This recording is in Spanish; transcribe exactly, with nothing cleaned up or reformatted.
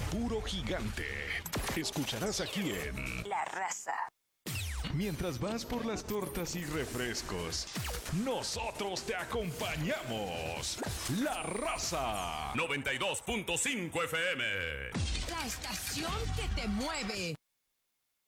puro gigante. Escucharás aquí en La Raza. Mientras vas por las tortas y refrescos, nosotros te acompañamos. La Raza. noventa y dos punto cinco F M. La estación que te mueve.